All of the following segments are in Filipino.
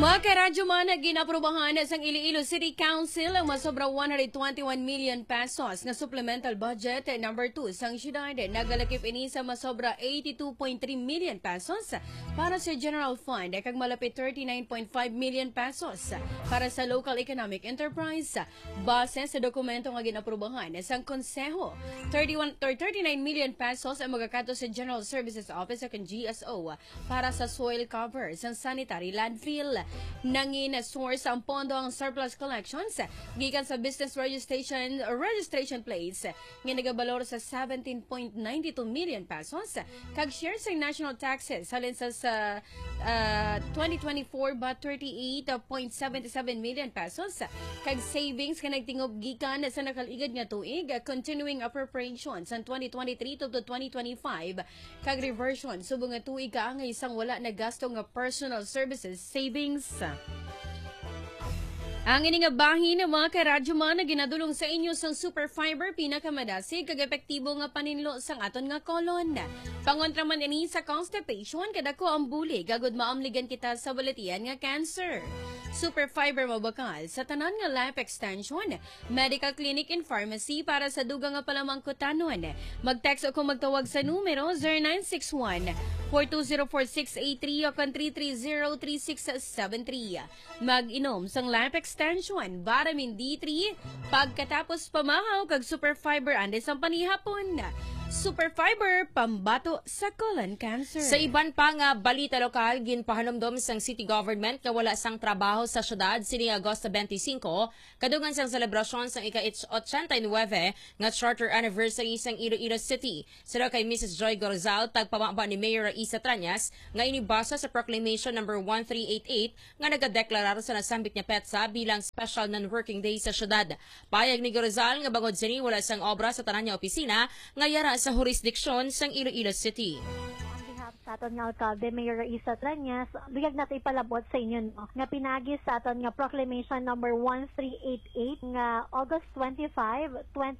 Mga karadyo man na ginaprubahan sa Iloilo City Council ang masobra 121 million pesos na supplemental budget number 2 sang syudad. Nagalakip ini sa masobra 82.3 million pesos para sa General Fund kag malapit 39.5 million pesos para sa Local Economic Enterprise. Base sa dokumento nga ginaprubahan sang Konseho, 39 million pesos ang magakato sa General Services Office kag GSO para sa soil cover sa sanitary landfill. Nangin source ang pondo ang surplus collections gikan sa business registration plates nga nagabalor sa 17.92 million pesos kag shares sa national taxes halin sa 2024 ba 38.77 million pesos kag savings nga nagtingob gikan sa nakaligad nga tuig continuing appropriations sa 2023 to 2025 kag reversion subong nga tuig ka ang isang wala na gasto nga personal services savings. Ang ining bahin ng mga karadyo man na ginadulong sa inyo sang super fiber pinakamadasig kag epektibo nga paninlo sang aton nga kolon. Pangontra man ini sa constipation kadako ang bulig agud maamligan kita sa baletian nga cancer. Super fiber mabakal sa tanan nga life extension, medical clinic and pharmacy para sa dugang nga palamangkutanon. Mag-text o kung magtawag sa numero 0961-4204683 o kan 3303673. Mag-inom sang life extension, vitamin D3, pagkatapos pamahaw kag super fiber ande sang panihapon. Super fiber pambato sa colon cancer. Sa iban pa nga balita lokal, ginpahanomdom sang city government nga wala sang trabaho sa syudad sini Agosto 25, kadungan sang selebrasyon sang ika-89 nga charter anniversary sang Iloilo City. Sila kay Mrs. Joy Gorzal, tagpamaba ni Mayor Isa Trañas, nga inibasa sa Proclamation number 1388 nga nagadeklarar sa nasambit niya petsa bilang special non-working day sa syudad. Payag ni Gorzal nga bangod sini wala sang obra sa tanan niya opisina nga yara sa jurisdiksyon sang Iloilo City. Sa aton nga alkalde, Mayor Isa Trañas, bigag natin ipalabot sa inyo no, nga pinagi sa aton nga Proclamation number 1388 nga August 25,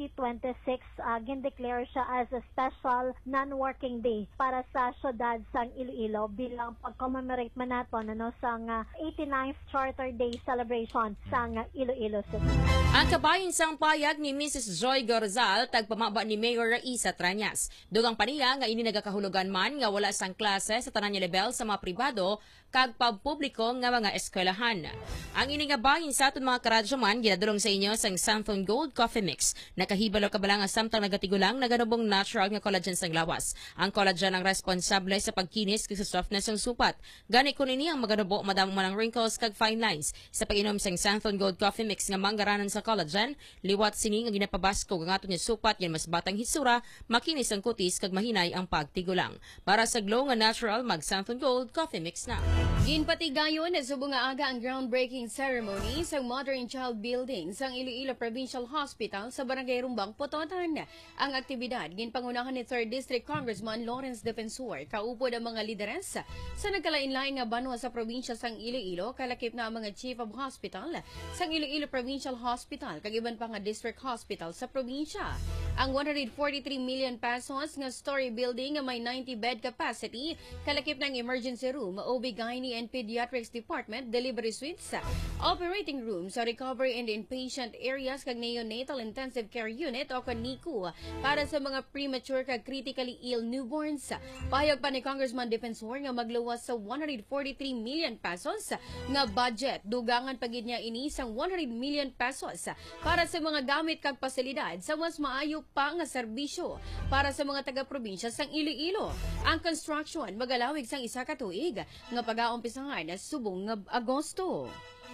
2026 gindeclare siya as a special non-working day para sa syudad sang Iloilo bilang pag-commemorate man naton ano, sang 89th Charter Day celebration sang Iloilo City. Ang kabayin sang payag ni Mrs. Joy Gorzal, tagpamaba ni Mayor Isa Trañas. Dugang paniya nga ini nagakahulugan man nga wala sang klase sa tanan niya level sa mga pribado kag pagpubliko nga mga eskwelahan. Ang ini nga bahin sa aton mga karadyo man ginadulong sa inyo sang Santhon Gold Coffee Mix. Nakahibalo ka bala nga samtang nagatigulang naganubong natural nga collagen sang lawas. Ang collagen ang responsable sa pagkinis kag sa softness sang supat. Gani kun ini ang maganubo madamo man ang wrinkles kag fine lines. Sa pag-inom sang Santhon Gold Coffee Mix nga manggaranan sa collagen, liwat sini nga ginapabasko ang aton niya supat yan mas batang hisura, makinis ang kutis kag mahinay ang pagtigulang. Para sa glow nga natural, mag Santhon Gold Coffee Mix na. Ginpatigayon na subong nga aga ang groundbreaking ceremony sa Mother and Child Building sang Iloilo Provincial Hospital sa Barangay Rumbang, Pototan. Ang aktibidad ginpangunahan ni 3rd District Congressman Lawrence Defensor, kaupod ang mga lideres sa nagkalain-lain nga banwa sa probinsya sang Iloilo, kalakip na ang mga Chief of Hospital sang Iloilo Provincial Hospital, kag iban pa nga District Hospital sa probinsya. Ang 143 million pesos nga story building nga may 90 bed capacity, kalakip ng emergency room, OB-GYN and Pediatrics Department, delivery suites, operating rooms, recovery and inpatient areas, kag neonatal intensive care unit o NICU para sa mga premature kag critically ill newborns. Payag pa ni Congressman Defensor nga magluwas sa 143 million pesos nga budget. Dugangan pagid niya ini sang 100 million pesos para sa mga gamit kag pasilidad sa mas maayo pa nga serbisyo para sa mga taga-probinsya sang Iloilo. Ang construction magalawig sang isa ka tuig nga pag-aumpisahan na subong nga Agosto.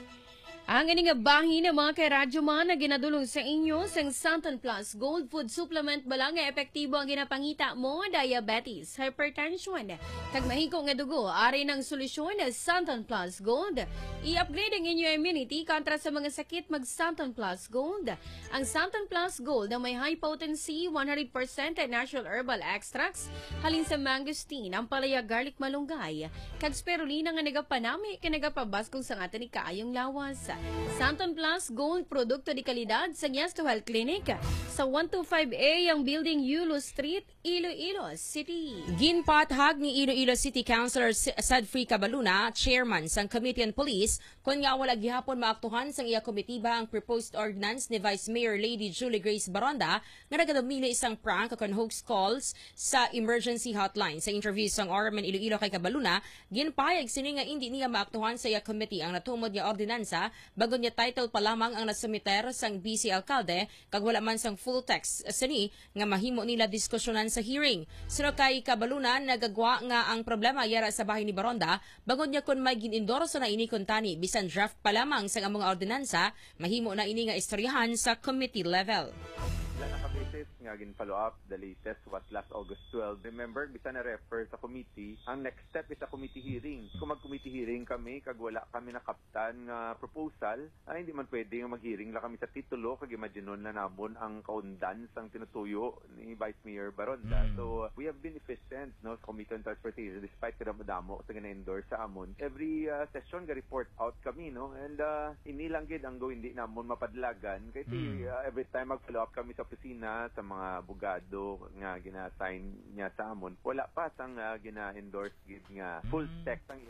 Ang ining bahin ng mga karadyo man na ginadulong sa inyo sang Santon Plus Gold Food Supplement bala nga epektibo ang ginapangita mo diabetes, hypertension, kag mahiko nga dugo. Ari ng solusyon na Santon Plus Gold. I-upgrade ang inyong immunity kontra sa mga sakit mag Santon Plus Gold. Ang Santon Plus Gold na may high potency, 100% natural herbal extracts, halin sa mangosteen, ampalaya, garlic malunggay, kag spirulina nga nagapanami ka nagapabaskong sa atin ni kaayong lawas. Santon Plus Gold produkto di kalidad sa Yesto Health Clinic sa 125A ang Building Yulo Street, Iloilo City. Ginpathag ni Iloilo City Councilor Sadfree Cabaluna, chairman sang Committee on Police, kung nga wala gihapon maaktuhan sang iya komitiba ang proposed ordinance ni Vice Mayor Lady Julie Grace Baronda nga nagadumili isang prank o hoax calls sa emergency hotline. Sa interview sang Orman Iloilo kay Cabaluna, ginpayag sini nga hindi niya maaktuhan sa iya committee ang natumod niya ordinansa bago niya title pa lamang ang nasumiter sang BC Alcalde kag wala man sang full text sini nga mahimo nila diskusyonan sa hearing. Suno kay Cabaluna, nagagwa nga ang problema yara sa bahay ni Baronda bago niya kun may ginendorso na ini kuntani bisan draft pa lamang sang among ordinansa mahimo na ini nga istoryahan sa committee level. Nakabasis nga gin-follow up the latest was last August 12. Remember, bisa na refer sa committee. Ang next step is a committee hearing. Kung mag-committee hearing kami, kag wala kami nakaptan nga proposal, ay hindi man pwede nga mag-hearing lang kami sa titulo, kag imaginon na namon ang kaundan sang tinutuyo ni Vice Mayor Baronda. So, we have been efficient no, sa Committee on Transportation despite kadamo sa gina-endorse sa amon. Every session ga report out kami, no? And inilang gid ang go hindi namon mapadlagan. Kasi every time mag-follow up kami sa opisina sa mga abogado nga gina-assign niya sa amon, wala pa sang gina-endorse gid nga full text ang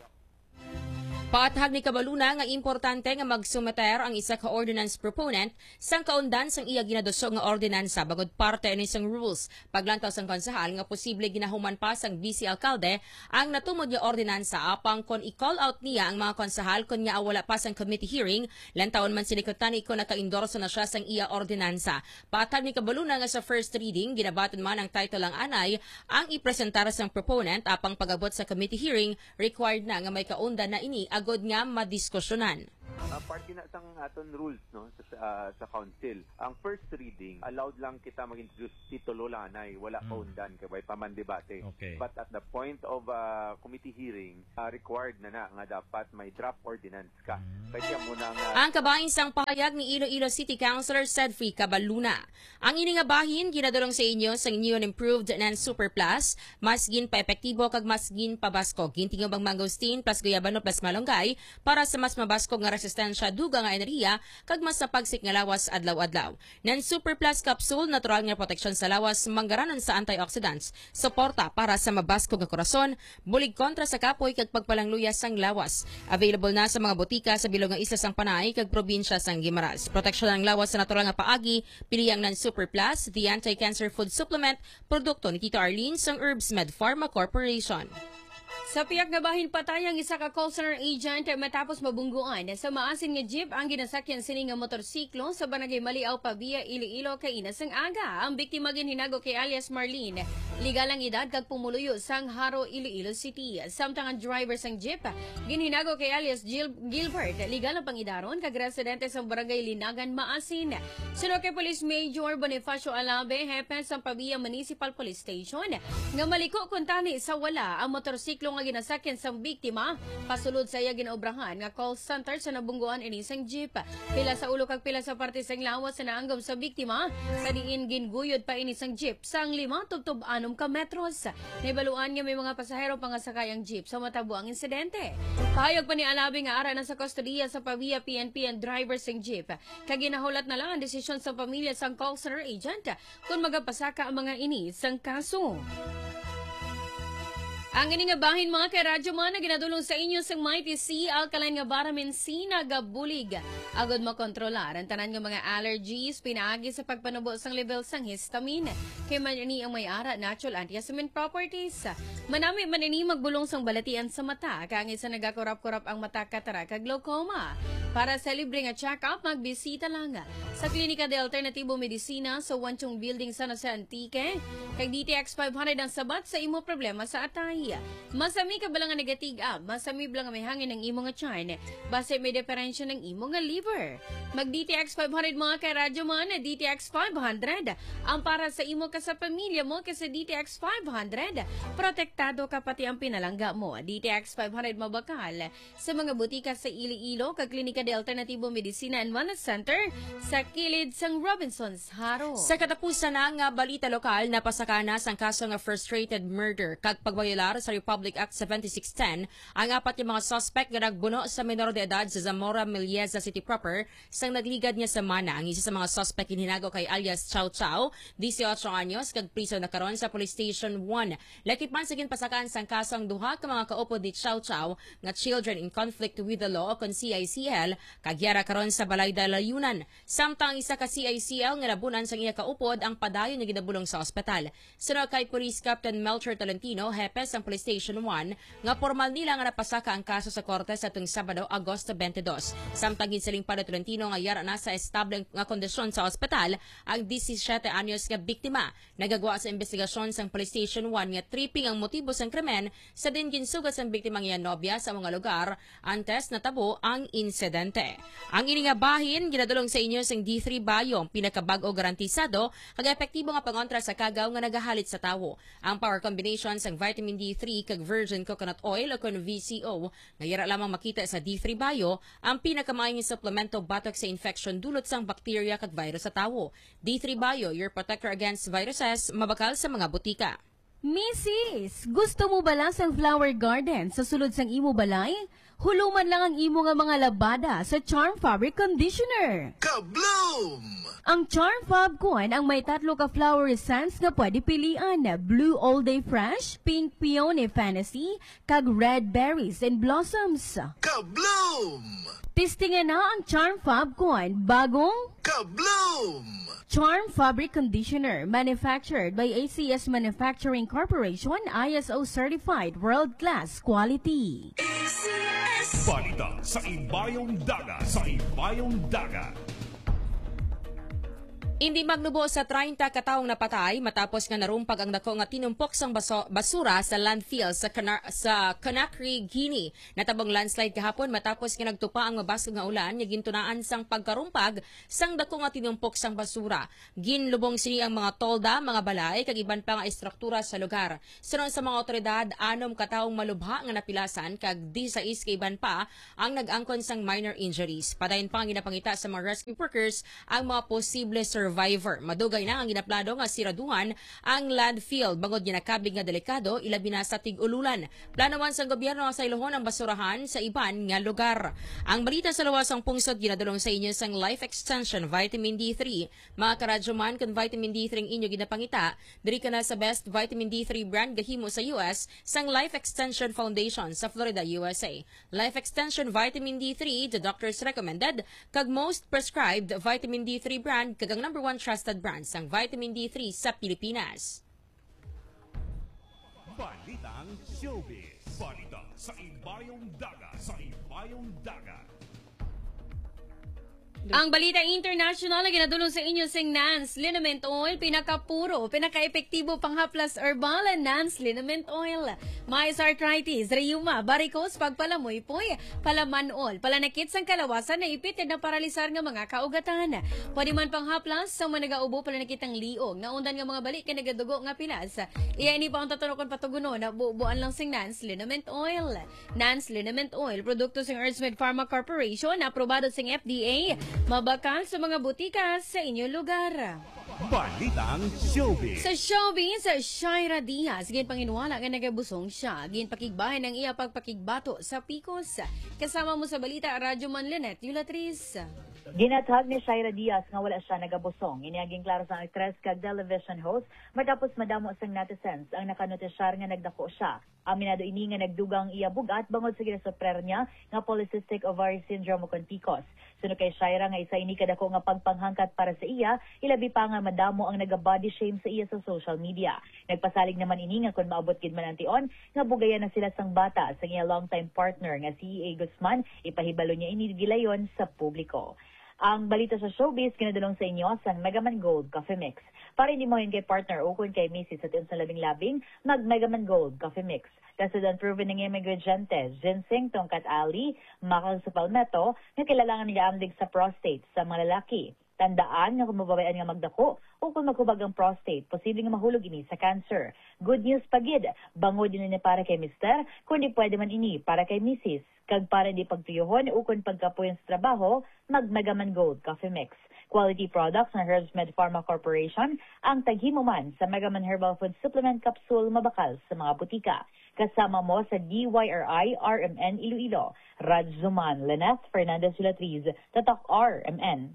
Paathag ni Cabaluna nga importante nga magsumeter ang isa ka ordinance proponent sang kaundan sang iya ginadusog nga ordinansa bagod parte ni sang rules. Paglantaw sang konsehal nga posible ginahuman pa sang BC Alcalde ang natumod nga ordinansa apang kon i-call out niya ang mga konsehal kon nga wala pa sang committee hearing lantawon man sinikotani kon naka-endorso na siya sang iya ordinansa. Paathag ni Cabaluna nga sa first reading ginabaton man ang title ang anay ang ipresentar sang proponent apang pagabot sa committee hearing required na nga may kaundan na ini agod nga madiskusyonan. Party na sang aton rules no sa council. Ang first reading allowed lang kita mag-introduce titulo lang anay, wala kaundan kay way paman debate. Okay. But at the point of committee hearing, required na nga dapat may draft ordinance ka. Kaya muna nga Ang kabahin sang pahayag ni Iloilo City Councilor Sadfree Cabaluna. Ang ini nga bahin ginadulong sa inyo sang new and improved nan Super Plus, mas gin pa epektibo kag mas gin pabasko. Gintingo bang mangosteen plus guyabano plus malunggay para sa mas mabasko nga resistensya duga nga enerhiya kag mas sa pagsik nga lawas adlaw-adlaw. Nan Super Plus capsule natural nga proteksyon sa lawas manggaranon sa antioxidants, suporta para sa mabasko nga korason, bulig kontra sa kapoy kag pagpalangluya sang lawas. Available na sa mga botika sa bilog nga isla sang Panay kag probinsya sang Guimaras. Proteksyon ang lawas sa natural nga paagi, pili ang Nan Super Plus, the anti-cancer food supplement, produkto ni Tita Arlene sang Herbs Med Pharma Corporation. Sa piyak nga bahin patay ang isa ka call center agent matapos mabungguan sa maasin nga jeep ang ginasakyan sini nga motorsiklo sa Barangay Maliaw Pabia, Iloilo kay inasang aga. Ang biktima ginhinago kay alias Marlene, legal ang edad kag pumuluyo sang Haro, Iloilo City. Samtang ang driver sang jeep ginhinago kay alias Gilbert, legal ang pangidaron kag residente sa Barangay Linagan, Maasin. Suno kay Police Major Bonifacio Alabe, hepe sa Pabia Municipal Police Station, nga maliko kuntani sa wala ang motorsiklo nga ginasakyan sang biktima pasulod sa iya ginaobrahan nga call center sa nabungguan ini sang jeep. Pila sa ulo kag pila sa parte sang lawas sa naanggam sa biktima sa diin ginguyod pa ini sang jeep sang 5 tubtob 6 ka metros. Naibaluan nga may mga pasahero pangasakay ang jeep sa matabo ang insidente. Pahayag pa ni Alabi nga ara na sa kustodiya sa Pavia PNP ang driver sang jeep. Kag ginahulat na lang ang desisyon sa pamilya sang call center agent kung magapasaka ang mga ini sang kaso. Ang ini nga bahin mga karadyo man na ginadulong sa inyo sa Mighty Sea Alkaline nga Vitamin C na gabulig. Agod makontrolar ang tanan nga mga allergies pinaagi sa pagpanubo sang level sang histamine. Kay man ini ang may ara natural antihistamine properties. Manami man ini magbulong sang balatian sa mata kang isa nagakurap-kurap ang mata katara kag glaucoma. Para sa libre nga check-up, magbisita lang sa Klinika de Alternatibo Medicina sa Wanchong Building sa Nasa Antique. Kag DTX 500 ang sabat sa imo problema sa atay. Masami ka ba lang nga negatig-up? Masami ba lang nga may hangin ng imo nga tiyan? Base may diferensya ng imo nga liver. Mag DTX 500 mga karadyo man, DTX 500. Ang para sa imo ka sa pamilya mo kasi DTX 500. Protektado ka pati ang pinalangga mo. DTX 500 mabakal sa mga butika sa Iloilo, kag Klinika Klinika de Alternatibo Medicina and Wellness Center sa kilid sang Robinson's Haro. Sa katapusan na nga balita lokal, napasakanas ang kaso nga frustrated murder kag pagbayolar sa Republic Act 7610 ang apat yung mga suspect nga nagbuno sa menor de edad sa Zamora Milieza City proper sang nagligad niya sa Mana. Ang isa sa mga suspect hininago kay alias Chow Chow, 18 anyos, kag priso na karon sa Police Station 1. Lakipan sa ginpasakan sang kaso ang duha ka mga kaupod ni Chow Chow nga Children in Conflict with the Law o kon CICL kagyara karon sa Balay Dalayunan. Samtang isa ka CICL nga nabunan sang iya kaupod ang padayon nga ginabulong sa ospital. Sunod kay Police Captain Melcher Tolentino, hepe sang Police Station 1, nga formal nila nga napasaka ang kaso sa korte sa tuwing Sabado, Agosto 22. Samtang ginsiling pa ni Tolentino nga yara na sa estable nga kondisyon sa ospital ang 17 anyos nga biktima. Nagagawa sa investigasyon sang Police Station 1 nga tripping ang motibo sang krimen sa din ginsugat sang biktimang iya nobya sa mga lugar antes natabo ang insidente. Ang ini nga bahin ginadulong sa inyo sang D3 Bayong pinakabag-o garantisado kag epektibo nga pangontra sa kagaw nga nagahalit sa tawo. Ang power combination sang vitamin D3 kag virgin coconut oil o kon VCO nga yara lamang makita sa D3 Bio ang pinakamaayong suplemento batok sa infection dulot sang bakterya kag virus sa tawo. D3 Bio, your protector against viruses, mabakal sa mga butika. Mrs., gusto mo ba lang sang flower garden sa sulod sang imo balay? Huluman lang ang imo nga mga labada sa Charm Fabric Conditioner. Kabloom! Ang Charm Fab kuan ang may 3 ka flower scents nga pwede pilian na Blue All Day Fresh, Pink Peony Fantasy, kag Red Berries and Blossoms. Kabloom! Testingan na ang Charm Fab kuan bagong Kabloom! Charm Fabric Conditioner, manufactured by ACS Manufacturing Corporation, ISO certified world-class quality. Balita sa Imbayong Dagat, sa Imbayong Dagat. Hindi magnubo sa 30 kataong napatay matapos nga narumpag ang dako nga tinumpok sang basura sa landfill sa Conakry, Guinea. Natabong landslide kahapon matapos nga nagtupa ang mabasog nga ulan nga gintunaan sang pagkarumpag sang dako nga tinumpok sang basura. Ginlubong sini ang mga tolda, mga balay kag iban pa nga istruktura sa lugar. Sunod sa mga otoridad, 6 kataong malubha nga napilasan kag 16 ka iban pa ang nag-angkon sang minor injuries. Padayon pa ang ginapangita sa mga rescue workers ang mga posible survivor. Madugay na ang ginaplano nga siraduhan ang landfill bangod ginakabig nga delikado ilabi na sa tig-ululan. Planawan sa gobyerno nga saylohon ang basurahan sa iban nga lugar. Ang balita sa lawasang pungsod ginadulong sa inyo sang Life Extension Vitamin D3. Mga karadyoman kung vitamin D3 ang inyo ginapangita, diri ka na sa best vitamin D3 brand gahimo sa US sang Life Extension Foundation sa Florida, USA. Life Extension Vitamin D3, the doctors recommended, kag most prescribed vitamin D3 brand kag ang #1 trusted brand sang vitamin D3 sa Pilipinas. Balitang Showbiz. Balita sa Imbayong Dagat, sa Imbayong Dagat. Ang balita international na ginadulong sa inyo sing Nance Liniment Oil, pinakapuro, pinaka-epektibo panghaplas herbal Nance Liniment Oil. May arthritis, rheuma, varicose, pagpalamoy-poy, palamanol, palanakit sang kalawasan na ipit na paralisar nga mga kaugatan. Pwede man panghaplas sa mga nagaubo palanakit ang liog, naundan nga mga balik kay nagadugo nga pilas. Iya ini pa ang tatanokon patuguno na buuan lang sing Nance Liniment Oil. Nance Liniment Oil, produkto sing Earthmade Pharma Corporation, aprobado sing FDA. Mabakal sa mga butika sa inyong lugar. Balitang Showbiz. Sa showbiz, Shaira Diaz, gin panginwala nga nagabusong siya. Gin pakigbahin ang iya pagpakigbato sa Picos. Kasama mo sa balita, Radyo Manlinet, Yulatris. Ginatag ni Shaira Diaz nga wala siya nagabusong. Iniaging klaro sa actress kag television host matapos madamo sang netizens ang nakanotisyar nga nagdako siya. Aminado ini nga nagdugang iya bugat bangod sa ginasoprer niya nga polycystic ovary syndrome o Picos. Sunod kay Shaira nga isa ini kadako nga pagpanghangkat para sa iya, ilabi pa nga madamo ang naga-body shame sa iya sa social media. Nagpasalig naman ini nga kung maabot gid man antion nga bugayan na sila sang bata sa iya longtime partner nga si E.A. Guzman, ipahibalo niya ini gilayon sa publiko. Ang balita sa showbiz, kinadulong sa inyo sang Megaman Gold Coffee Mix. Para hindi mo yun kay partner o kung kay Mrs. at sa labing-labing, mag-Megaman Gold Coffee Mix. Kasi doon proven ng iyong ingredientes, ginseng, tongkat ali, makal sa palmetto, na kailangan niya amdig sa prostate sa mga lalaki. Tandaan nga kung mababayan nga magdako o kung magkubag ang prostate, posibleng nga mahulog ini sa cancer. Good news pagid, bangod din ni para kay Mr. kundi pwede man ini para kay Mrs. Kag para di pagtuyohon o kung pagkapuyon sa trabaho, mag-Megaman Gold Coffee Mix. Quality products ng Herbsmed Pharma Corporation ang taghimuman sa Megaman Herbal Food Supplement Capsule mabakal sa mga butika. Kasama mo sa DYRI RMN Iloilo, Raj Zuman, Lynette Fernandez Latriz, Tatak RMN.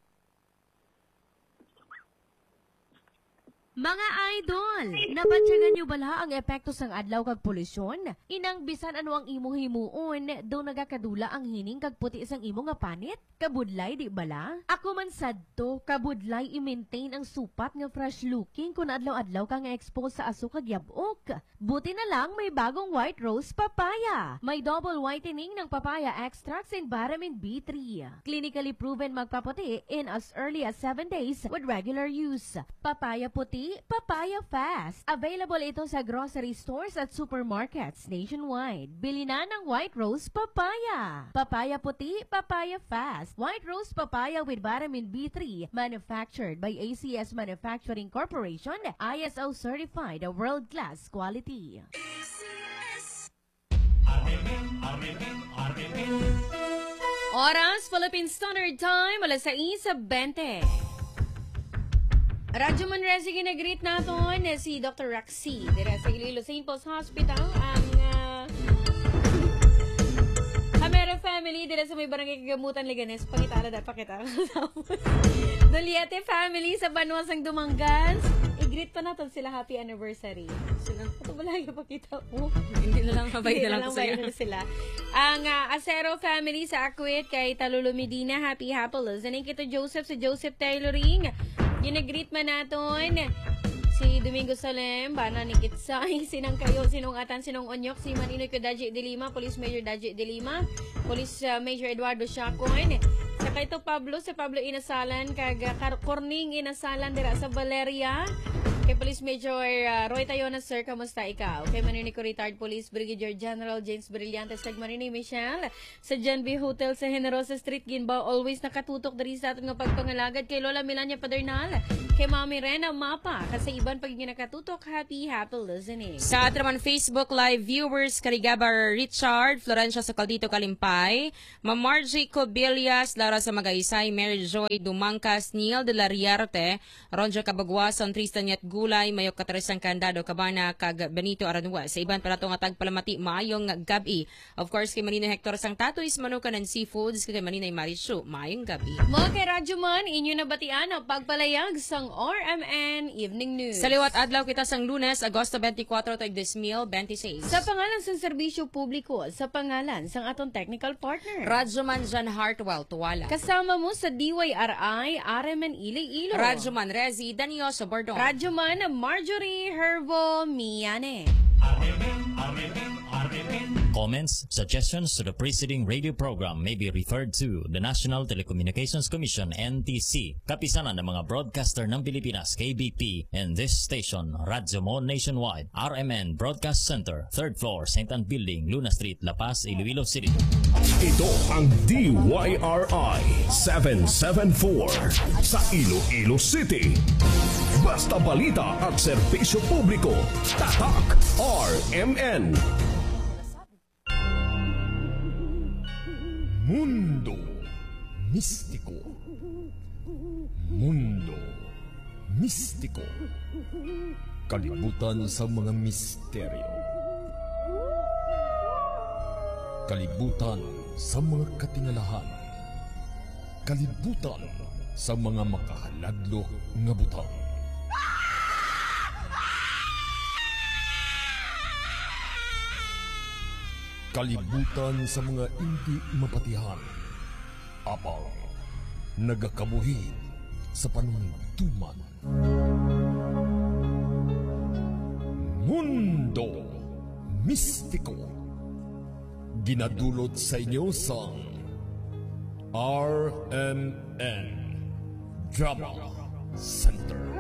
Mga idol, nabatsyagan nyo bala ang epekto sang adlaw kag polusyon? Inang bisan ano ang imo himuon, do nagakadula ang hining kag puti sang imo nga panit? Kabudlay di bala? Ako man sadto, kabudlay i-maintain ang supat nga fresh looking kung adlaw-adlaw ka nga expose sa aso kag yabok. Buti na lang may bagong white rose papaya. May double whitening ng papaya extracts and vitamin B3. Clinically proven magpaputi in as early as 7 days with regular use. Papaya puti, papaya fast. Available ito sa grocery stores at supermarkets nationwide. Bili na ng white rose papaya. Papaya puti, papaya fast. White rose papaya with vitamin B3. Manufactured by ACS Manufacturing Corporation. ISO certified, a world-class quality. Oras, Philippine Standard Time, alas 6:20. Radyo Manresi ginagreet natin si Dr. Roxy dira sa Iloilo St. Paul's Hospital ang Hamero family dira sa may barangay Kagamutan Liganes pangitara da pakita. Doliete family sa Banuas ang Dumangas. I-greet pa natin sila happy anniversary. Sila ito ba lang ipakita mo? Hindi na lang mabay na lang ko sa'yo. Sila. Ang Acero family sa Akwit kay Talulo Medina, happy listening. Kita Joseph sa Joseph Tailoring. Ginagreet man natin si Domingo Salem, Bana ni Kitsay, sinang kayo, sinong Atan, sinong Onyok, si Maninoy ko Daji de Lima, Police Major Daji de Lima, Police Major Eduardo Shacoin, saka ito Pablo, sa Pablo Inasalan, kag Corning Inasalan dira sa Valeria, kay Police Major Roy Tayona, sir, kamusta ikaw? Kay Manini ko Retired Police Brigadier General James Brillantes, kag Manini Michelle, sa John B. Hotel sa Generosa Street, Ginbao, always nakatutok diri sa aton nga pagpangalagad, kay Lola Melania Padernal, kay Mami Rena Mapa, kasi iban pag nakatutok, happy listening. Sa atraman Facebook Live viewers, Karigabar Richard, Florencia sa Caldito Kalimpay, Ma'am Margie Cobillas, Lara sa Magaysay, Mary Joy Dumangkas, Neil de la Riarte, Ronja Kabagwasan, Tristan Yat Gulay, Mayok Katarisang Candado, Cabana, kag Benito Aranua. Sa iban pala itong tagpalamati, maayong gabi. Of course, kay Manino Hector sang Tatoys, Manukan and Seafoods, kay Maninay Marishu, maayong gabi. Mga kay Radyo Man, inyo na batian ang pagpalayag sang RMN Evening News. Sa liwat adlaw kita sang Lunes, Agosto 24, tag 2026. Sa pangalan sang serbisyo publiko, sa pangalan sang aton technical partner, Radyo Man John Hartwell, Tuwala. kasama mo sa DYRI, RMN Iloilo. Radyo Man Rezi, Danio sa Bordon. Radyo Man, Marjorie Herbo Miane. Comments, suggestions to the preceding radio program may be referred to the National Telecommunications Commission, NTC, kapisanan ng mga broadcaster ng Pilipinas, KBP, and this station, Radyo Mon Nationwide, RMN Broadcast Center, 3rd floor, St. Anne Building, Luna Street, La Paz, Iloilo City. Ito ang DYRI 774 sa Iloilo City. Basta balita at serbisyo publiko. Tatak RMN. Mundo Mistiko. Mundo Mistiko. Kalibutan sa mga misteryo. Kalibutan sa mga katingalahan. Kalibutan sa mga makahaladlok nga butang. Kalibutan sa mga hindi mapatihan. Apang nagakabuhi sa panuntuman. Mundo Mistiko. Ginadulot sa inyo sa RMN Drama Center.